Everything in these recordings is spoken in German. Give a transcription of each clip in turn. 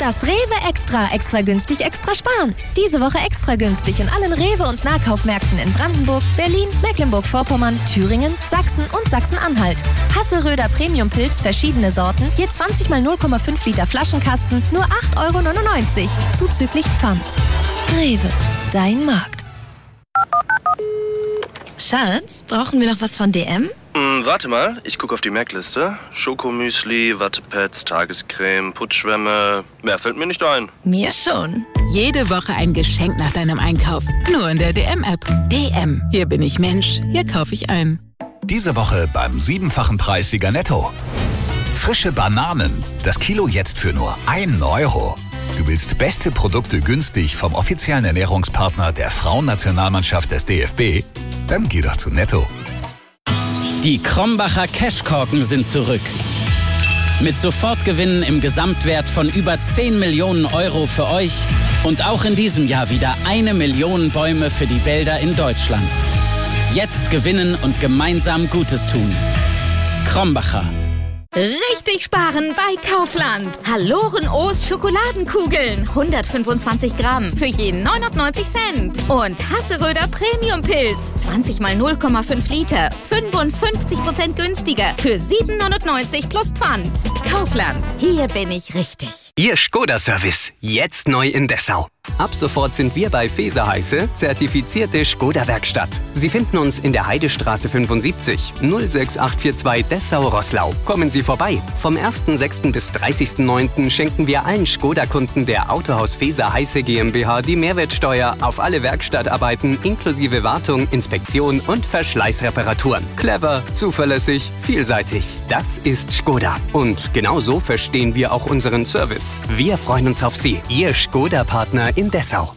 Das Rewe Extra. Extra günstig, extra sparen. Diese Woche extra günstig in allen Rewe- und Nahkaufmärkten in Brandenburg, Berlin, Mecklenburg-Vorpommern, Thüringen, Sachsen und Sachsen-Anhalt. Hasseröder Premium-Pilz, verschiedene Sorten, je 20 mal 0,5 Liter Flaschenkasten, nur 8,99 €. Zuzüglich Pfand. Rewe, dein Markt. Schatz, brauchen wir noch was von DM? Warte mal, ich gucke auf die Merkliste. Schokomüsli, Wattepads, Tagescreme, Putzschwämme. Mehr fällt mir nicht ein. Mir schon. Jede Woche ein Geschenk nach deinem Einkauf. Nur in der DM-App. DM. Hier bin ich Mensch. Hier kaufe ich ein. Diese Woche beim 7-fachen Preissieger Netto. Frische Bananen. Das Kilo jetzt für nur 1 €. Du willst beste Produkte günstig vom offiziellen Ernährungspartner der Frauennationalmannschaft des DFB? Dann geh doch zu Netto. Die Krombacher Cashkorken sind zurück. Mit Sofortgewinnen im Gesamtwert von über 10 Millionen € für euch und auch in diesem Jahr wieder 1 Million Bäume für die Wälder in Deutschland. Jetzt gewinnen und gemeinsam Gutes tun. Krombacher. Richtig sparen bei Kaufland. Hallorenoos Schokoladenkugeln. 125 Gramm für je 99 Cent. Und Hasseröder Premium-Pilz. 20 mal 0,5 Liter. 55% günstiger. Für 7,99 € plus Pfand. Kaufland. Hier bin ich richtig. Ihr Skoda-Service. Jetzt neu in Dessau. Ab sofort sind wir bei Feser Heiße zertifizierte Skoda-Werkstatt. Sie finden uns in der Heidestraße 75 06842 Dessau-Roßlau. Kommen Sie vorbei. Vom 1.6. bis 30.9. schenken wir allen Skoda-Kunden der Autohaus Feser Heiße GmbH die Mehrwertsteuer auf alle Werkstattarbeiten inklusive Wartung, Inspektion und Verschleißreparaturen. Clever, zuverlässig, vielseitig. Das ist Skoda. Und genau so verstehen wir auch unseren Service. Wir freuen uns auf Sie, Ihr Skoda-Partner in Dessau.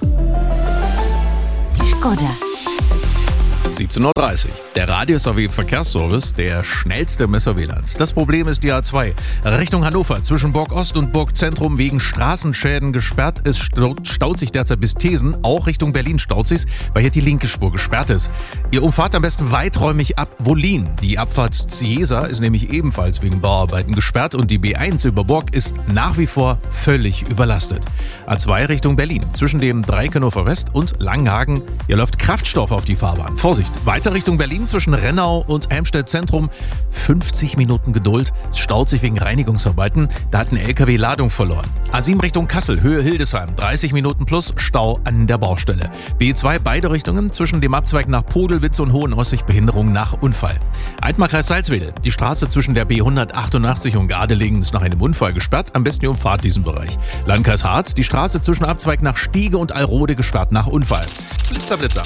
Skoda. 17:30 Uhr. Der Radius-AW-Verkehrsservice, der schnellste im SRW-Land. Das Problem ist die A2. Richtung Hannover zwischen Burg Ost und Burg Zentrum wegen Straßenschäden gesperrt. Es staut sich derzeit bis Thesen. Auch Richtung Berlin staut sich's, weil hier die linke Spur gesperrt ist. Ihr umfahrt am besten weiträumig ab Wollin. Die Abfahrt Ciesa ist nämlich ebenfalls wegen Bauarbeiten gesperrt und die B1 über Burg ist nach wie vor völlig überlastet. A2 Richtung Berlin zwischen dem Dreikänofer West und Langenhagen. Hier läuft Kraftstoff auf die Fahrbahn. Vorsicht! Weiter Richtung Berlin zwischen Rennau und Helmstedt Zentrum. 50 Minuten Geduld. Es staut sich wegen Reinigungsarbeiten. Da hat ein LKW Ladung verloren. A7 Richtung Kassel, Höhe Hildesheim. 30 Minuten plus Stau an der Baustelle. B2 beide Richtungen zwischen dem Abzweig nach Podelwitz und Hohenaussich Behinderung nach Unfall. Altmarkreis Salzwedel. Die Straße zwischen der B188 und Gardelegen ist nach einem Unfall gesperrt. Am besten ihr umfahrt diesen Bereich. Landkreis Harz. Die Straße zwischen Abzweig nach Stiege und Alrode gesperrt nach Unfall. Blitzer.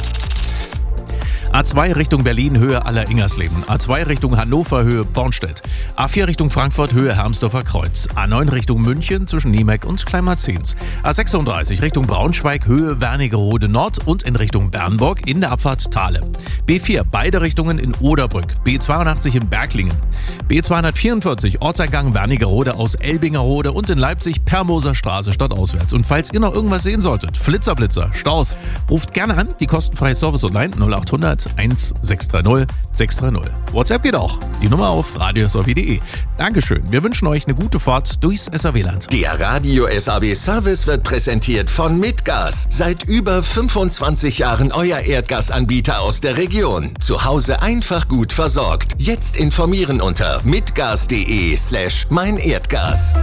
A2 Richtung Berlin, Höhe Aller-Ingersleben. A2 Richtung Hannover, Höhe Bornstedt. A4 Richtung Frankfurt, Höhe Hermsdorfer Kreuz. A9 Richtung München zwischen Niemeck und Kleinmarzens. A36 Richtung Braunschweig, Höhe Wernigerode Nord und in Richtung Bernburg in der Abfahrt Thale. B4 beide Richtungen in Oderbrück. B82 in Berglingen. B244 Ortseingang Wernigerode aus Elbingerode und in Leipzig Permoser Straße stadtauswärts. Und falls ihr noch irgendwas sehen solltet, Flitzer, Staus, ruft gerne an, die kostenfreie Service online 0800 1630 630. WhatsApp geht auch. Die Nummer auf radiosrw.de. Dankeschön. Wir wünschen euch eine gute Fahrt durchs SRW-Land. Der Radio SAW Service wird präsentiert von Midgas. Seit über 25 Jahren euer Erdgasanbieter aus der Region. Zu Hause einfach gut versorgt. Jetzt informieren unter midgas.de/meinerdgas.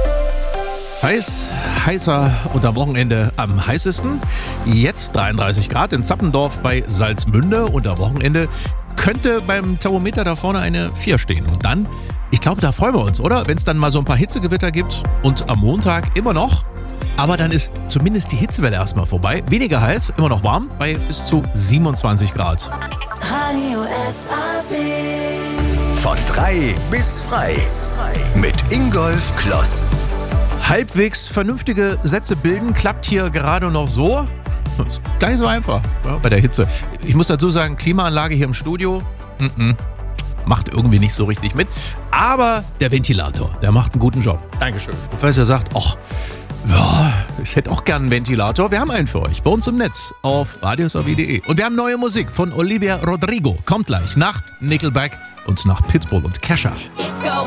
Heißer und am Wochenende am heißesten. Jetzt 33 Grad in Zappendorf bei Salzmünde und am Wochenende könnte beim Thermometer da vorne eine 4 stehen. Und dann, ich glaube, da freuen wir uns, oder? Wenn es dann mal so ein paar Hitzegewitter gibt und am Montag immer noch. Aber dann ist zumindest die Hitzewelle erstmal vorbei. Weniger heiß, immer noch warm bei bis zu 27 Grad. Radio SAW. Von 3 bis frei. Mit Ingolf Kloss. Halbwegs vernünftige Sätze bilden, klappt hier gerade noch so. Das ist gar nicht so einfach, ja, bei der Hitze. Ich muss dazu sagen, Klimaanlage hier im Studio, macht irgendwie nicht so richtig mit. Aber der Ventilator, der macht einen guten Job. Dankeschön. Und falls ihr sagt, ach, ja, ich hätte auch gern einen Ventilator, wir haben einen für euch bei uns im Netz auf radiosrw.de. Und wir haben neue Musik von Olivia Rodrigo. Kommt gleich nach Nickelback und nach Pitbull und Kesha.